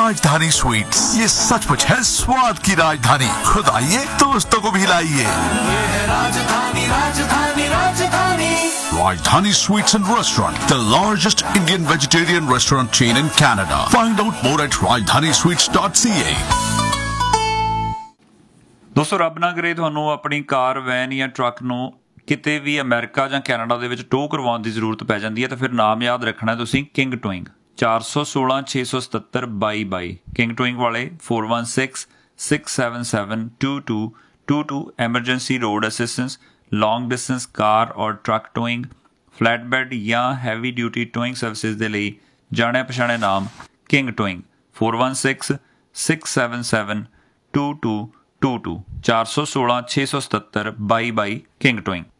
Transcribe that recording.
राजधानी स्वीट्स, ये सचमुच है स्वाद की राजधानी। खुद आइए, दोस्तों को भी लाइए। राजधानी राजधानी राजधानी Rajdhani Sweets and Restaurant, the largest Indian vegetarian restaurant chain in Canada. Find out more at rajdhanisweets.ca. ਦੋਸਤੋ, ਰੱਬ ਨਾ ਕਰੇ ਤੁਹਾਨੂੰ ਆਪਣੀ ਕਾਰ, ਵੈਨ ਜਾਂ ਟਰੱਕ ਨੂੰ ਕਿਤੇ ਵੀ ਅਮਰੀਕਾ ਜਾਂ ਕੈਨੇਡਾ ਦੇ ਵਿੱਚ ਟੋ ਕਰਵਾਉਣ ਦੀ ਜ਼ਰੂਰਤ ਪੈ ਜਾਂਦੀ ਹੈ ਤਾਂ ਫਿਰ ਨਾਮ ਯਾਦ ਰੱਖਣਾ ਤੁਸੀਂ ਕਿੰਗ ਟੋਇੰਗ। 416 677 2222 ਕਿੰਗ ਟੋਇੰਗ ਵਾਲੇ 416-677-2222 ਐਮਰਜੈਂਸੀ ਰੋਡ ਅਸਿਸਟੈਂਸ, ਲੌਂਗ ਡਿਸਟੈਂਸ ਕਾਰ ਔਰ ਟਰੱਕ ਟੋਇੰਗ, ਫਲੈਟਬੈਡ ਜਾਂ ਹੈਵੀ ਡਿਊਟੀ ਟੋਇੰਗ ਸਰਵਿਸਿਜ਼ ਦੇ ਲਈ ਜਾਣਿਆ ਪਛਾਣਿਆ ਨਾਮ ਕਿੰਗ ਟੋਇੰਗ। 416-677-2222 416 677 2222 king towing.